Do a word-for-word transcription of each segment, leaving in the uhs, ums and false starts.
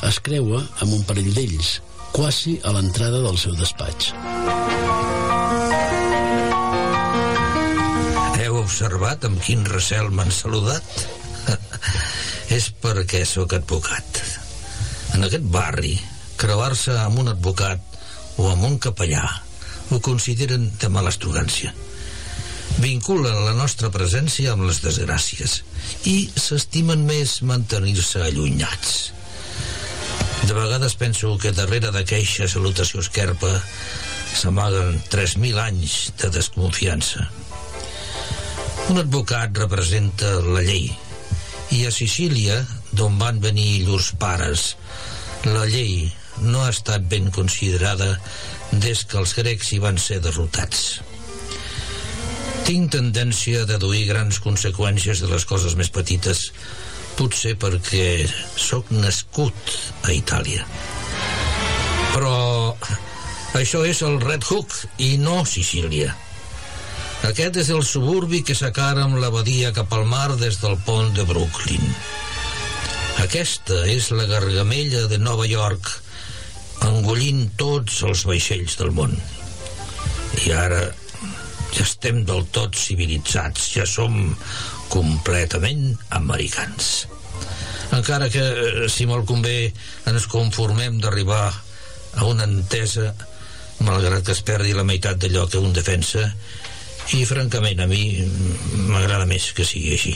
es creua amb un parell d'ells, quasi a l'entrada del seu despatx. Heu observat amb quin recel m'han saludat? És perquè sóc advocat. En aquest barri, creuar-se amb un advocat o amb un capellà ho consideren de mala estrogància. Vinculen la nostra presència amb les desgràcies i s'estimen més mantenir-se allunyats. De vegades penso que darrere d'aqueixa salutació esquerpa s'amaguen tres mil anys de desconfiança. Un advocat representa la llei, i a Sicília, d'on van venir llurs pares, la llei no ha estat ben considerada des que els grecs hi van ser derrotats. Tinc tendència a deduir grans conseqüències de les coses més petites, potser perquè sóc nascut a Itàlia. Però això és el Red Hook i no Sicília. Aquest és el suburbi que s'acara amb la badia cap al mar des del pont de Brooklyn. Aquesta és la Gargamella de Nova York, engollint tots els vaixells del món. I ara ja estem del tot civilitzats, ja som completament americans. Encara que, si molt convé, ens conformem d'arribar a una entesa, malgrat que es perdi la meitat d'allò que un defensa, i francament a mi m'agrada més que sigui així.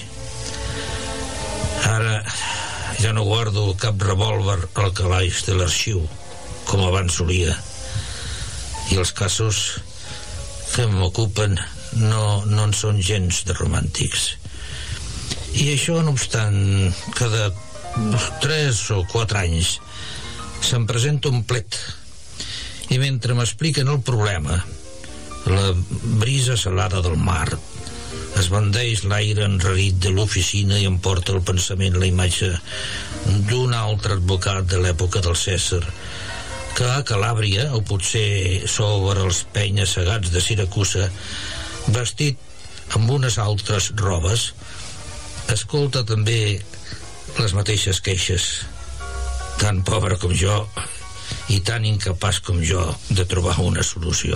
Ara ja no guardo cap revòlver al calaix de l'arxiu com abans solia, i els casos que m'ocupen no, no en són gens de romàntics. I això, no obstant, cada tres o quatre anys se'm presenta un plet, i mentre m'expliquen el problema, la brisa salada del mar esbandeix l'aire enrarit de l'oficina i em porta al pensament la imatge d'un altre advocat de l'època del Cèsar que a Calàbria, o potser sobre els penya-segats de Siracusa, vestit amb unes altres robes, escolta també les mateixes queixes, tan pobre com jo i tan incapaç com jo de trobar una solució.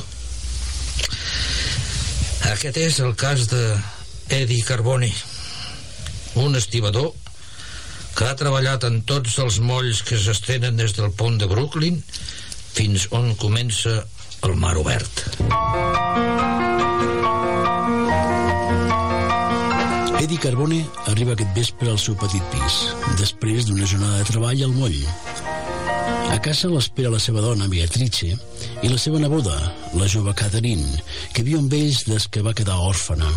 Aquest és el cas de Eddie Carbone, un estibador que ha treballat en tots els molls que s'estenen des del pont de Brooklyn fins on comença el mar obert. Eddie Carbone arriba aquest vespre al seu petit pis, després d'una jornada de treball al moll. A casa l'espera la seva dona, Beatrice, i la seva neboda, la jove Catherine, que viu amb ells des que va quedar òrfana.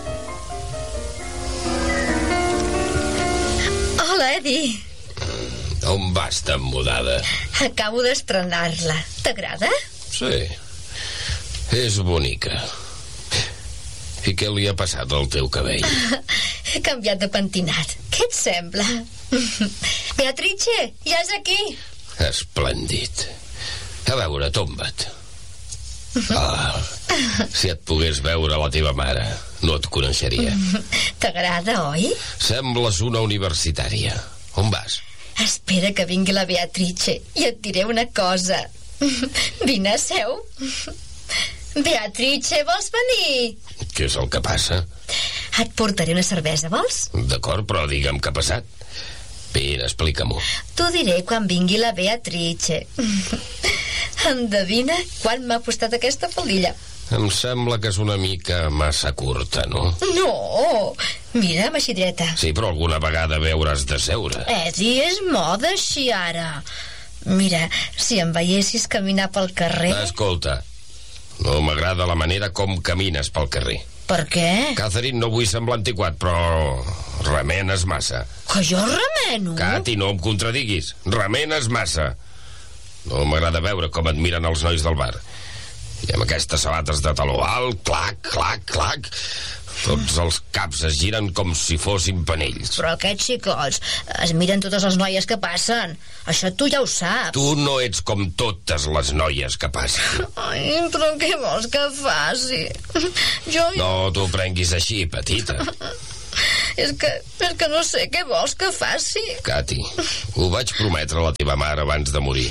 Hola, Eddie. On vas tan mudada? Acabo d'estrenar-la. T'agrada? Sí, és bonica. I què li ha passat al teu cabell? He canviat de pentinat. Què et sembla? Beatrice, ja és aquí. Esplèndid. A veure, tomba't. Ah, si et pogués veure la teva mare, no et coneixeria. T'agrada, oi? Sembles una universitària. On vas? Espera que vingui la Beatrice i et diré una cosa. Vine, seu. Beatrice, vols venir? Què és el que passa? Et portaré una cervesa, vols? D'acord, però digue'm què ha passat. Vine, explica-m'ho. T'ho diré quan vingui la Beatrice. Endevina quan m'ha costat aquesta faldilla. Em sembla que és una mica massa curta, no? No, mira'm així dreta. Sí, però alguna vegada veuràs de seure. Eddie, és moda així ara. Mira, si em veiessis caminar pel carrer... Escolta, no m'agrada la manera com camines pel carrer. Per què? Catherine, no vull semblar antiquat, però remenes massa. Que jo remeno? Cati, no em contradiguis. Remenes massa. No m'agrada veure com et miren els nois del bar. I amb aquestes sabates de taló alt, clac, clac, clac, tots els caps es giren com si fossin panells. Però aquests xicots es miren totes les noies que passen. Això tu ja ho saps. Tu no ets com totes les noies que passen. Ai, però què vols que faci? Jo... No t'ho prenguis així, petita. És que, és que no sé què vols que faci. Cati, ho vaig prometre a la teva mare abans de morir.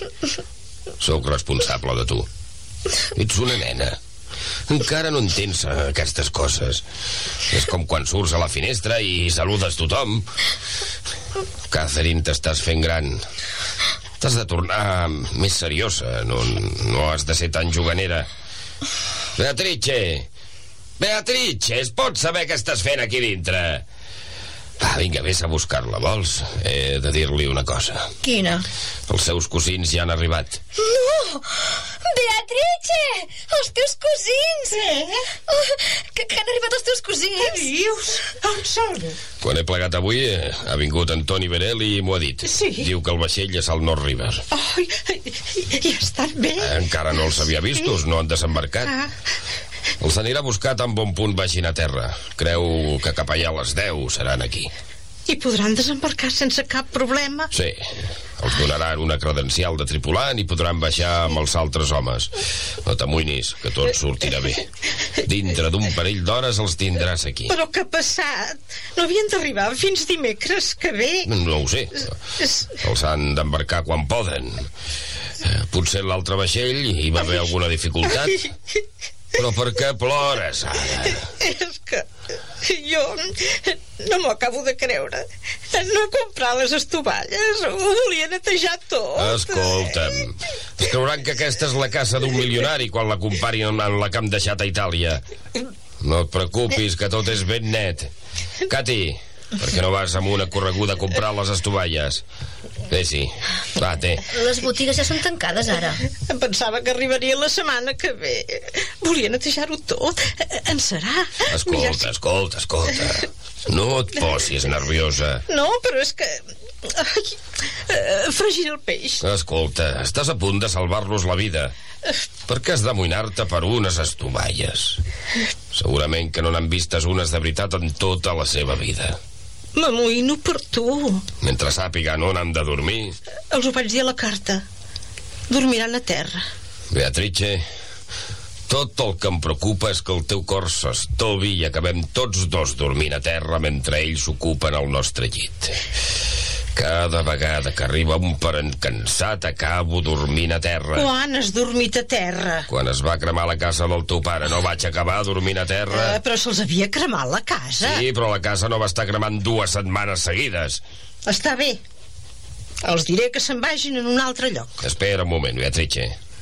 Sóc responsable de tu. Ets una nena. Encara no entens aquestes coses. És com quan surts a la finestra i saludes tothom. Catherine, t'estàs fent gran. T'has de tornar més seriosa. No, no has de ser tan juganera. Beatrice! Beatrice, es pot saber què estàs fent aquí dintre? Va, vinga, vés a buscar-la, vols? He de dir-li una cosa. Quina? Els seus cosins ja han arribat. No! Beatrice! Els teus cosins! Eh? Oh, que, que han arribat els teus Què cosins? dius? On són? Quan he plegat avui, eh, ha vingut Antoni Berel i m'ho ha dit. Sí? Diu que el vaixell és al North River. Ai, i estan bé? Eh, encara no els havia vistos, no han desembarcat. Ah, Els anirà a buscar tan bon punt vagin a terra. Creu que cap allà a les deu seran aquí. i podran desembarcar sense cap problema? Sí, els donaran una credencial de tripulant i podran baixar amb els altres homes. No t'amoïnis, que tot sortirà bé. Dintre d'un parell d'hores els tindràs aquí. Però què ha passat? No havien d'arribar fins dimecres que ve? No ho sé. Els han d'embarcar quan poden. Potser l'altre vaixell hi va haver alguna dificultat. Però per què plores, ara? És que jo no m'ho acabo de creure. No he comprat les estovalles, ho volia netejar tot. Escolta'm, es creuran que aquesta és la casa d'un milionari quan la comparin amb la que hem deixat a Itàlia. No et preocupis, que tot és ben net. Cati, per què no vas amb una correguda a comprar les estovalles? Vés-hi, va, té. Les botigues ja són tancades, ara. Em pensava que arribaria la setmana que ve. Volia netejar-ho tot. En serà? Escolta, si... escolta, escolta. No et posis nerviosa. No, però és que... Ai, uh, fregir el peix. Escolta, estàs a punt de salvar-los la vida. Per què has d'amoïnar-te per unes estovalles? Segurament que no n'han vistes unes de veritat en tota la seva vida. M'amoïno per tu. Mentre sàpiguen on han de dormir. Els ho vaig dir a la carta. Dormiran a terra. Beatrice, tot el que em preocupa és que el teu cor s'estolvi i acabem tots dos dormint a terra mentre ells ocupen el nostre llit. Cada vegada que arriba un parent cansat acabo dormint a terra. Quan has dormit a terra? Quan es va cremar la casa del teu pare no vaig acabar dormint a terra? Uh, però se'ls havia cremat la casa. Sí, però la casa no va estar cremant dues setmanes seguides. Està bé. Els diré que se'n vagin en un altre lloc. Espera un moment, Beatrice.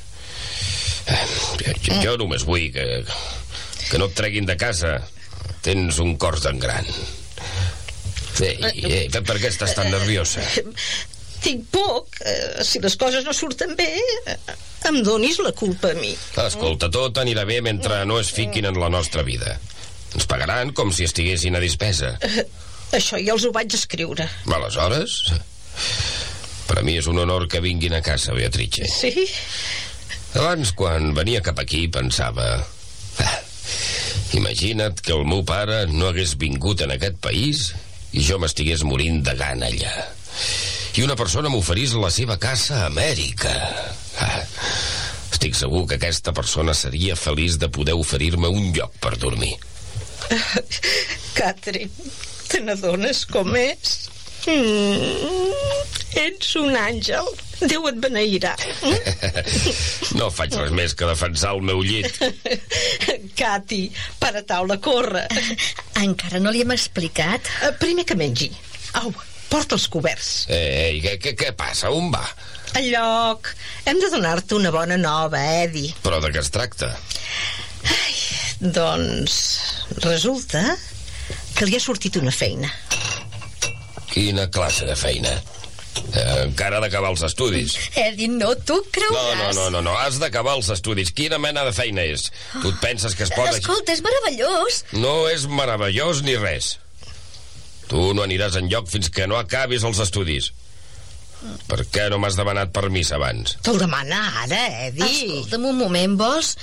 Jo, jo només vull que, que no et treguin de casa. Tens un cor tan gran. Ei, ei, per què estàs tan nerviosa? Tinc por que, si les coses no surten bé, em donis la culpa a mi. Escolta, tot anirà bé mentre no es fiquin en la nostra vida. Ens pagaran com si estiguessin a dispesa. Això ja els ho vaig escriure. Aleshores, per a mi és un honor que vinguin a casa, Beatrice. Sí? Abans, quan venia cap aquí, pensava... Ah, imagina't que el meu pare no hagués vingut en aquest país i jo m'estigués morint de gana allà. I una persona m'oferís la seva casa a Amèrica. Ah, estic segur que aquesta persona seria feliç de poder oferir-me un lloc per dormir. Catherine, te n'adones com és? Mm, ets un àngel. Déu et beneirà. No faig res més que defensar el meu llit. Cati, para taula, corre. Encara no li hem explicat? Uh, primer que mengi. Au, porta els coberts. Ei, què, què, què passa? On va? Al lloc. Hem de donar-te una bona nova, Eddie. Però de què es tracta? Ai, doncs resulta que li ha sortit una feina. Quina classe de feina? Eh, encara ha d'acabar els estudis. Eddie, no t'ho creuràs. No, no, no, no, no, has d'acabar els estudis. Quina mena de feina és? Tu et penses que es pot... Escolta, és meravellós. No és meravellós ni res. Tu no aniràs enlloc fins que no acabis els estudis. Per què no m'has demanat permís abans? Te'l demana ara, Eddie. Escolta'm un moment, vols?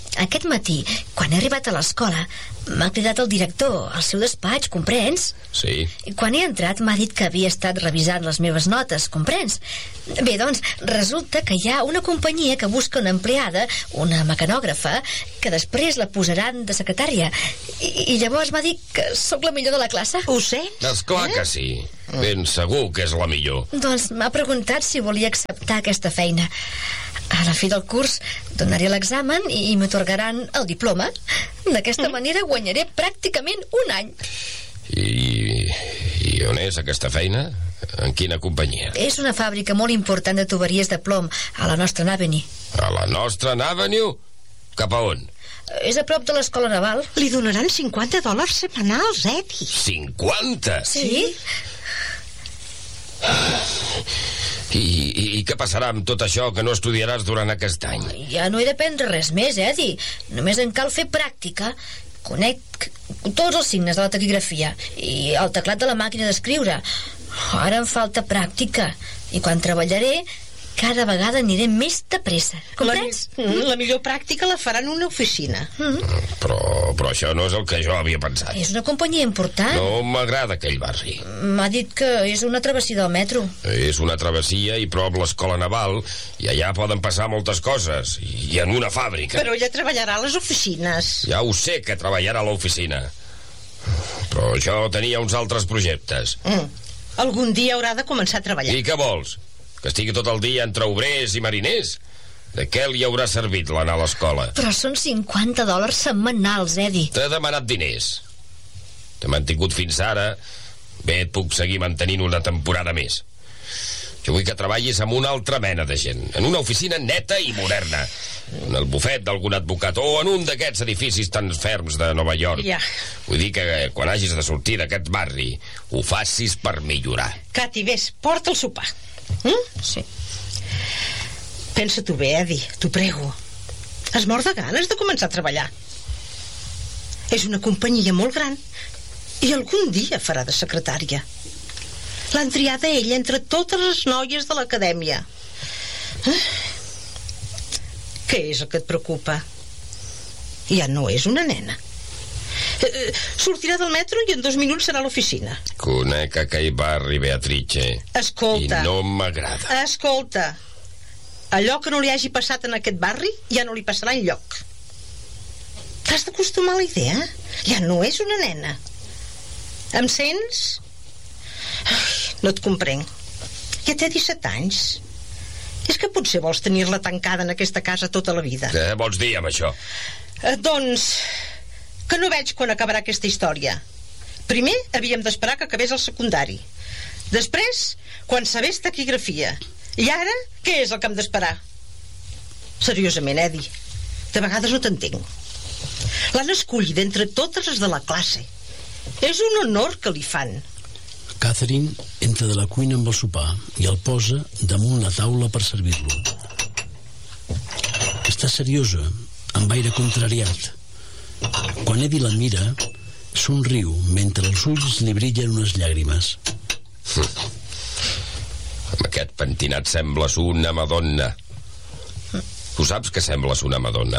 aquest matí, quan he arribat a l'escola, m'ha cridat el director al seu despatx, comprens? Sí. I quan he entrat m'ha dit que havia estat revisant les meves notes, comprens? Bé, doncs, resulta que hi ha una companyia que busca una empleada, una mecanògrafa, que després la posaran de secretària. I, i llavors m'ha dit que sóc la millor de la classe. Ho sents? Esclar Eh? que sí. Ben segur que és la millor. Doncs m'ha preguntat si volia acceptar aquesta feina. A la fi del curs donaré l'examen i m'atorgaran el diploma. D'aquesta manera guanyaré pràcticament un any. I, I on és aquesta feina? En quina companyia? És una fàbrica molt important de tuberies de plom a la nostra Avenue. A la nostra Avenue? Cap a on? És a prop de l'escola naval. Li donaran cinquanta dòlars setmanals, Eddie. cinquanta? Sí? I, i, I què passarà amb tot això que no estudiaràs durant aquest any? Ja no he d'aprendre res més, Eddie. Només em cal fer pràctica. Conec tots els signes de la taquigrafia i el teclat de la màquina d'escriure. Ara em falta pràctica. I quan treballaré, cada vegada aniré més de pressa. Comprens? La, la millor pràctica la faran en una oficina. Mm. Però, però això no és el que jo havia pensat. És una companyia important. No m'agrada aquell barri. M'ha dit que és una travessia del metro. És una travessia i prop l'escola naval i allà poden passar moltes coses. I en una fàbrica. Però ella treballarà a les oficines. Ja ho sé que treballarà a l'oficina. Però jo tenia uns altres projectes. Mm. Algun dia haurà de començar a treballar. I què vols? Que estigui tot el dia entre obrers i mariners? De què li haurà servit l'anar a l'escola? Però són cinquanta dòlars setmanals, Eddie. T'he demanat diners. T'he mantingut fins ara. Bé, et puc seguir mantenint una temporada més. Jo vull que treballis amb una altra mena de gent, en una oficina neta i moderna, en el bufet d'algun advocat o en un d'aquests edificis tan ferms de Nova York. Ja. Vull dir que quan hagis de sortir d'aquest barri ho facis per millorar. Cati, vés, porta el sopar. Mm? Sí. Pensa-t'ho bé, Eddie, t'ho prego. Es mor de ganes de començar a treballar. És una companyia molt gran i algun dia farà de secretària. L'han triada ella entre totes les noies de l'acadèmia. Eh? Què és el que et preocupa? Ja no és una nena. Eh, sortirà del metro i en dos minuts serà a l'oficina. Conec aquell barri, Beatrice. Escolta. I no m'agrada. Escolta. Allò que no li hagi passat en aquest barri ja no li passarà enlloc. T'has d'acostumar a la idea. Ja no és una nena. Em sents? Ai, no et comprenc. Ja té disset anys. És que potser vols tenir-la tancada en aquesta casa tota la vida. Què vols dir amb això? Eh, doncs... que no veig quan acabarà aquesta història. Primer havíem d'esperar que acabés el secundari. Després, quan sabés taquigrafia. I ara, què és el que hem d'esperar? Seriosament, Eddie, de vegades no t'entenc. L'han escollida entre totes les de la classe. És un honor que li fan. Catherine entra de la cuina amb el sopar i el posa damunt la taula per servir-lo. Està seriosa, amb aire contrariat. Quan Eddie la mira, somriu mentre els ulls li brillen unes llàgrimes. Hm. Amb aquest pentinat sembles una madonna. Tu saps que sembles una madonna.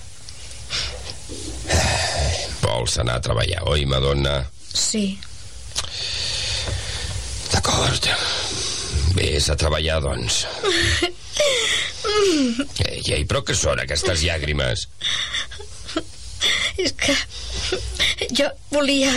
Vols anar a treballar, oi, madonna? Sí. D'acord. Vés a treballar, doncs. Ei, ei, però què són aquestes llàgrimes? És que jo volia...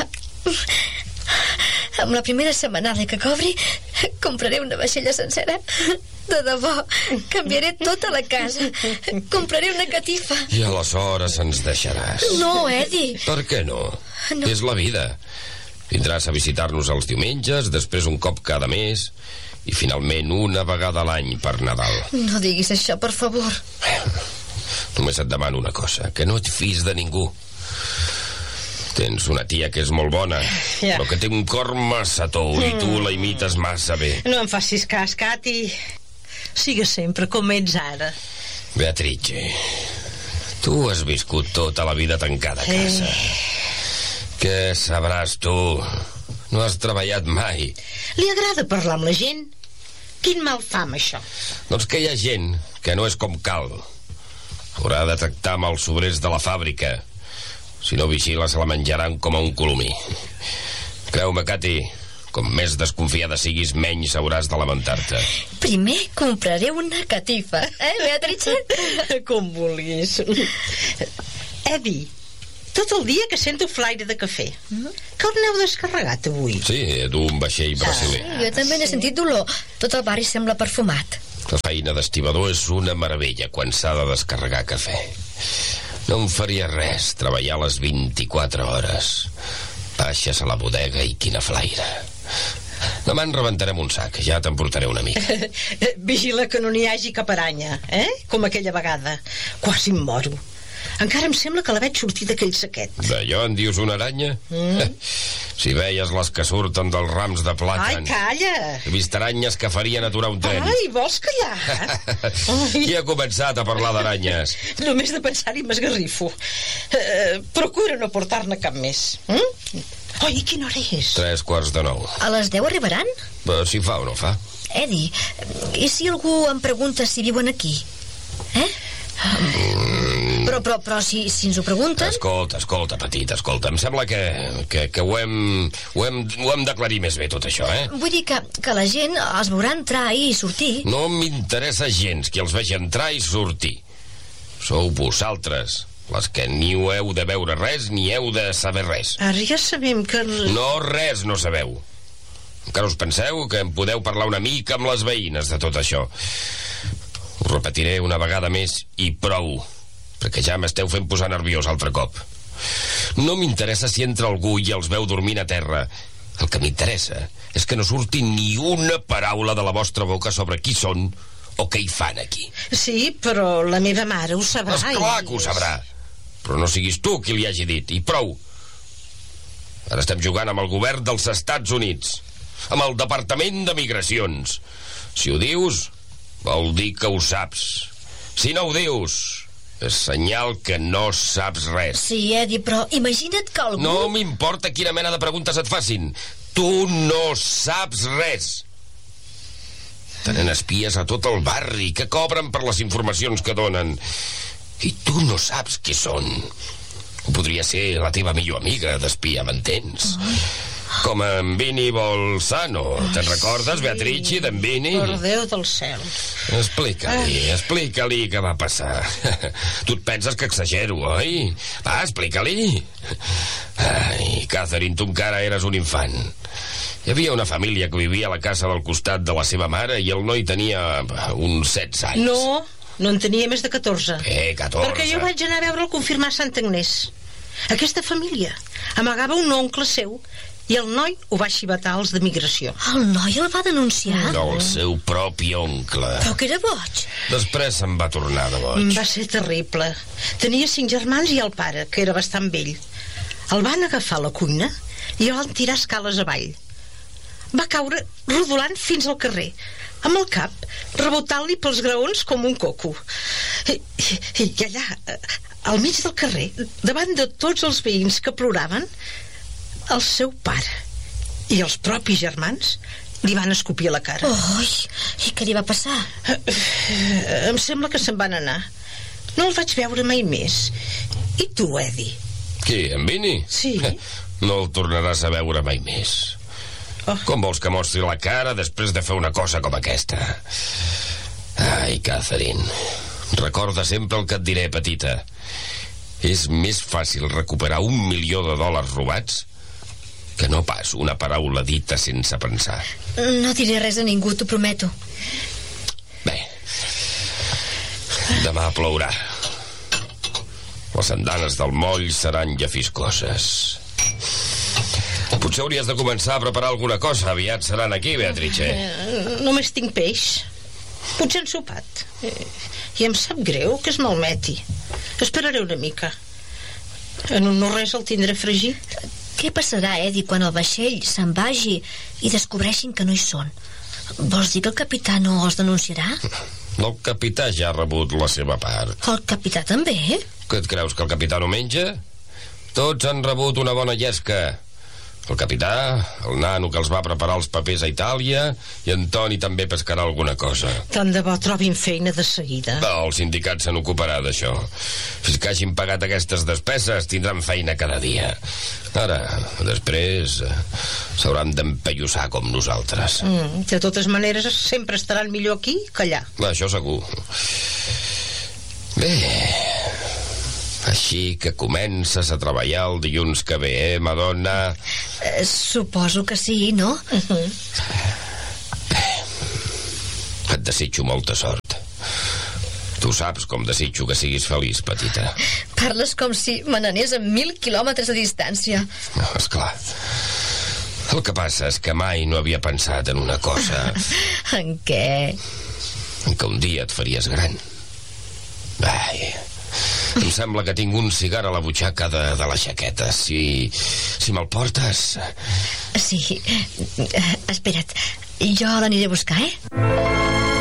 Amb la primera setmanada que cobri compraré una vaixella sencera. De debò, canviaré tota la casa. Compraré una catifa. I aleshores ens deixaràs. No, Eddie. Per què no? No. És la vida. Vindràs a visitar-nos els diumenges, després un cop cada mes i finalment una vegada a l'any per Nadal. No diguis això, per favor. Només et demano una cosa, que no et fiïs de ningú. Tens una tia que és molt bona, Ja. però que té un cor massa tou i tu la imites massa bé. No em facis cas, Cati. Sigues sempre com ets ara. Beatrice, tu has viscut tota la vida tancada a casa. Què sabràs tu? No has treballat mai. Li agrada parlar amb la gent? Quin mal fa amb això? Doncs que hi ha gent que no és com cal. Haurà de tractar amb els obrers de la fàbrica. Si no vigila, se la menjaran com a un colomí. Creu-me, Cati, com més desconfiada siguis, menys hauràs de lamentar-te. Primer compraré una catifa, eh, Beatrice? Com vulguis. Edi, tot el dia que sento flaire de cafè. Que on n'heu descarregat avui? Sí, d'un vaixell brasiler. Jo també n'he sentit dolor. Tot el barri sembla perfumat. La feina d'estibador és una meravella quan s'ha de descarregar cafè. No em faria res treballar les vint-i-quatre hores. Baixes a la bodega i quina flaire. Demà en rebentarem un sac, ja t'emportaré una mica. Vigila que no n'hi hagi cap aranya, eh? Com aquella vegada. Quasi em moro. Encara em sembla que la veig sortir d'aquell saquet. D'allò en dius una aranya? Mm. Si veies les que surten dels rams de plàtan. Ai, calla! He vist aranyes que farien aturar un tren. Ai, vols callar? Qui ha començat a parlar d'aranyes? Només de pensar-hi m'esgarrifo. Uh, procura no portar-ne cap més. Mm? Oi, quina hora és? Tres quarts de nou. A les deu arribaran? Però si fa o no fa. Edi, i si algú em pregunta si viuen aquí? Eh? Mm. Però, però, però si, si ens ho pregunten... Escolta, escolta, petit, escolta. Em sembla que, que, que ho, hem, ho, hem, ho hem d'aclarir més bé, tot això, eh? Vull dir que, que la gent els veurà entrar i sortir. No m'interessa gens qui els vegi entrar i sortir. Sou vosaltres, les que ni ho heu de veure res ni heu de saber res. Ara ja sabem que... No, res no sabeu. Encara us penseu que em podeu parlar una mica amb les veïnes de tot això. Ho repetiré una vegada més i prou, perquè ja m'esteu fent posar nerviós altre cop. No m'interessa si entra algú i els veu dormint a terra. El que m'interessa és que no surti ni una paraula de la vostra boca sobre qui són o què hi fan aquí. Sí, però la meva mare ho sabrà. Esclar i... que ho sabrà, però no siguis tu qui li hagi dit, i prou. Ara estem jugant amb el govern dels Estats Units, amb el Departament de Migracions. Si ho dius, vol dir que ho saps. Si no ho dius, és senyal que no saps res. Sí, Edi, però imagina't que algú... No m'importa quina mena de preguntes et facin. Tu no saps res. Tenen espies a tot el barri que cobren per les informacions que donen. I tu no saps qui són. Podria ser la teva millor amiga d'espia, m'entens? Oh. Com en Vini Bolzano. Te'n recordes, sí. Beatrice, d'en Vini? Per Déu del cel. Explica-li, explica-li què va passar. Tu et penses que exagero, oi? Va, explica-li. Ai, Catherine, tu encara eres un infant. Hi havia una família que vivia a la casa del costat de la seva mare i el noi tenia uns setze anys. No, no en tenia més de catorze. Eh, catorze. Perquè jo vaig anar a veure'l confirmar a Sant Agnès. Aquesta família amagava un oncle seu i el noi ho va xivatar als de migració. El noi el va denunciar? No, el seu propi oncle. Però que era boig. Després se'n va tornar de boig. Va ser terrible. Tenia cinc germans i el pare, que era bastant vell. El van agafar a la cuina i el van tirar escales avall. Va caure rodolant fins al carrer, amb el cap rebotant-li pels graons com un coco. I, i, i allà, al mig del carrer, davant de tots els veïns que ploraven, el seu pare i els propis germans li van escopir a la cara. Ui, i què li va passar? Em sembla que se'n van anar. No el vaig veure mai més. I tu, Edi? Qui, en Vini? Sí. No el tornaràs a veure mai més. Oh. Com vols que mostri la cara després de fer una cosa com aquesta? Ai, Catherine, recorda sempre el que et diré, petita. És més fàcil recuperar un milió de dòlars robats que no pas una paraula dita sense pensar. No diré res a ningú, t'ho prometo. Bé, demà plourà. Les andanes del moll seran llafiscoses. Potser hauries de començar a preparar alguna cosa. Aviat seran aquí, Beatrice. Eh, només tinc peix. Potser ensopat. Eh, I em sap greu que es malmeti. Esperaré una mica. En un no res el tindré fregit. Què passarà, Edi, quan el vaixell se'n vagi i descobreixin que no hi són? Vols dir que el capità no els denunciarà? El capità ja ha rebut la seva part. El capità també? Què et creus, que el capità no menja? Tots han rebut una bona llesca. El capità, el nano que els va preparar els papers a Itàlia, i en Toni també pescarà alguna cosa. Tant de bo trobin feina de seguida. No, el sindicat se n'ocuparà d'això. Fins que hagin pagat aquestes despeses tindran feina cada dia. Ara, després, s'hauran d'empellossar com nosaltres. Mm, de totes maneres, sempre estaran millor aquí que allà. Això segur. Bé, així que comences a treballar el dilluns que ve, eh, Madonna? Eh, suposo que sí, no? Uh-huh. Et desitjo molta sort. Tu saps com desitjo que siguis feliç, petita. Parles com si me n'anés a mil quilòmetres de distància. No, esclar. El que passa és que mai no havia pensat en una cosa. En què? En que un dia et faries gran. Ai... Em sembla que tinc un cigar a la butxaca de, de la jaqueta. Si, si me'l portes... Sí. Espera't, jo l'aniré a buscar, eh?